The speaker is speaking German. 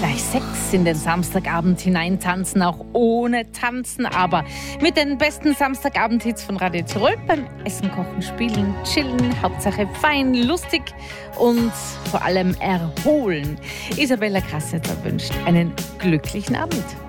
gleich 6 in den Samstagabend hineintanzen, auch ohne Tanzen, aber mit den besten Samstagabend-Hits von Radio Tirol beim Essen, Kochen, Spielen, Chillen, Hauptsache fein, lustig und vor allem erholen. Isabella Krassetzer wünscht einen glücklichen Abend.